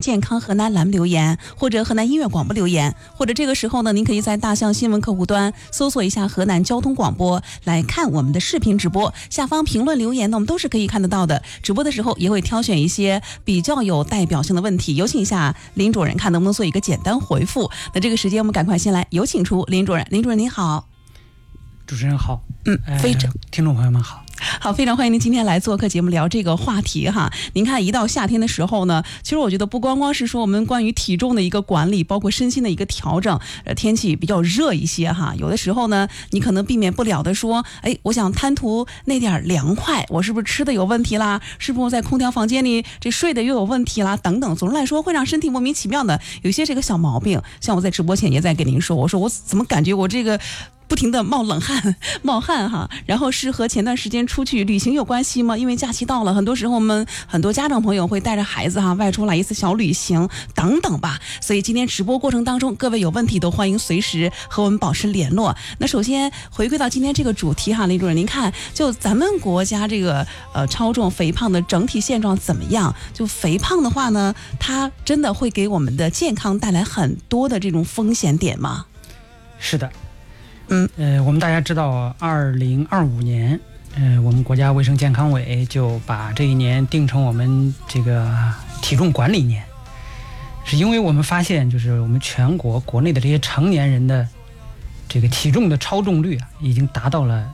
健康河南栏目留言，或者河南音乐广播留言，或者这个时候呢，您可以在大象新闻客户端搜索一下河南交通广播来看我们的视频直播，下方评论留言呢，我们都是可以看得到的。直播的时候也会挑选一些比较有代表性的问题，有请一下林主任，看能不能做一个简单回复。那这个时间我们赶快先来有请出林主任。林主任您好。 主持人好， 非常听众朋友们好。 好，非常欢迎您今天来做客节目聊这个话题哈。您看一到夏天的时候呢，其实我觉得不光光是说我们关于体重的一个管理，包括身心的一个调整，天气比较热一些哈，有的时候呢你可能避免不了的说，我想贪图那点凉快，我是不是吃的有问题啦，是不是在空调房间里这睡的又有问题啦等等，总的来说会让身体莫名其妙的有一些这个小毛病。像我在直播前也在跟您说，我说我怎么感觉我这个不停的冒汗哈，然后是和前段时间出去旅行有关系吗？因为假期到了，很多时候我们很多家长朋友会带着孩子外出来一次小旅行等等吧。所以今天直播过程当中，各位有问题都欢迎随时和我们保持联络。那首先回归到今天这个主题哈，林主任，您看就咱们国家这个超重肥胖的整体现状怎么样？就肥胖的话呢，它真的会给我们的健康带来很多的这种风险点吗？ 是的。我们大家知道2025年我们国家卫生健康委就把这一年定成我们这个体重管理年，是因为我们发现就是我们全国国内的这些成年人的这个体重的超重率已经达到了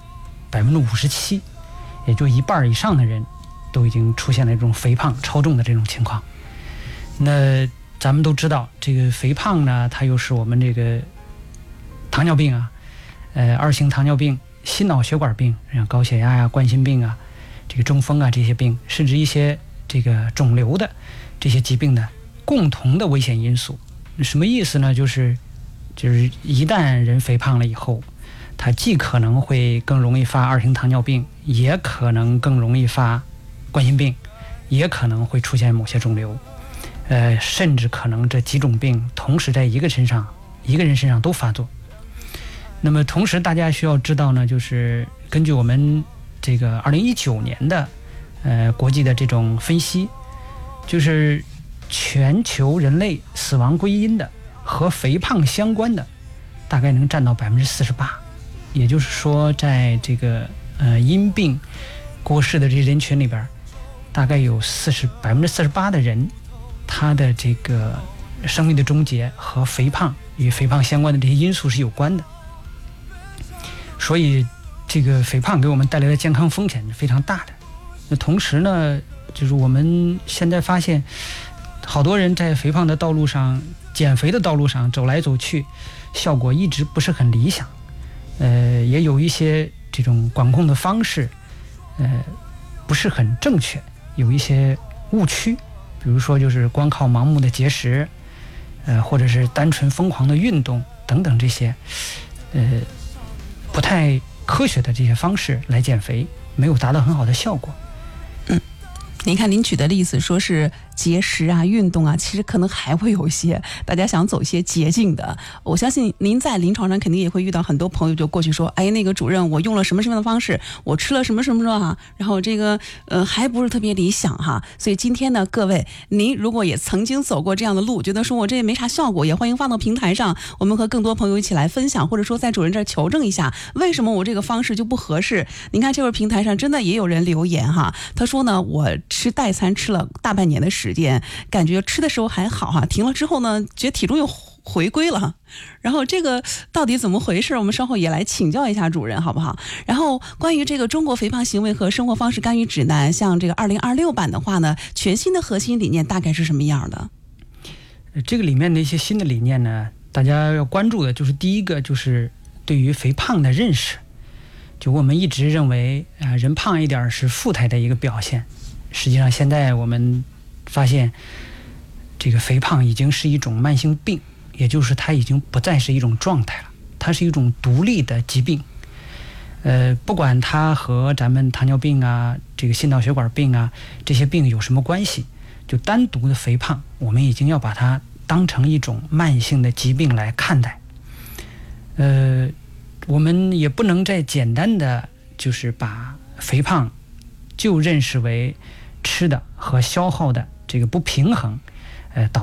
57%，也就一半以上的人都已经出现了这种肥胖超重的这种情况。那咱们都知道这个肥胖呢，它又是我们这个糖尿病二型糖尿病、心脑血管病，像高血压冠心病这个中风这些病，甚至一些这个肿瘤的这些疾病的共同的危险因素。什么意思呢？就是一旦人肥胖了以后，他既可能会更容易发二型糖尿病，也可能更容易发冠心病，也可能会出现某些肿瘤，甚至可能这几种病同时在一个人身上都发作。那么同时大家需要知道呢，就是根据我们这个2019年的国际的这种分析，就是全球人类死亡归因的和肥胖相关的大概能占到48%，也就是说在这个因病过世的这些人群里边，大概有48%的人，他的这个生命的终结和肥胖与肥胖相关的这些因素是有关的。所以这个肥胖给我们带来的健康风险是非常大的。那同时呢，就是我们现在发现好多人在肥胖的道路上、减肥的道路上走来走去，效果一直不是很理想。也有一些这种管控的方式不是很正确，有一些误区，比如说就是光靠盲目的节食或者是单纯疯狂的运动等等，这些不太科学的这些方式来减肥，没有达到很好的效果。 您看您举的例子说是节食运动其实可能还会有一些大家想走一些捷径的。我相信您在临床上肯定也会遇到很多朋友就过去说，那个主任我用了什么什么的方式，我吃了什么什么然后这个还不是特别理想哈。所以今天呢，各位您如果也曾经走过这样的路，觉得说我这也没啥效果，也欢迎放到平台上，我们和更多朋友一起来分享，或者说在主任这儿求证一下为什么我这个方式就不合适。您看这会儿平台上真的也有人留言哈，他说呢，我吃代餐吃了大半年的时间，感觉吃的时候还好停了之后呢，觉得体重又回归了。然后这个到底怎么回事，我们稍后也来请教一下主任好不好。然后关于这个中国肥胖行为和生活方式干预指南，像这个2026版的话呢，全新的核心理念大概是什么样的？ 这个里面的一些新的理念呢，大家要关注的就是第一个就是对于肥胖的认识。就我们一直认为人胖一点是富态的一个表现，实际上现在我们发现这个肥胖已经是一种慢性病，也就是它已经不再是一种状态了，它是一种独立的疾病。不管它和咱们糖尿病这个心脑血管病这些病有什么关系，就单独的肥胖我们已经要把它当成一种慢性的疾病来看待。我们也不能再简单的就是把肥胖就认识为吃的和消耗的这个不平衡导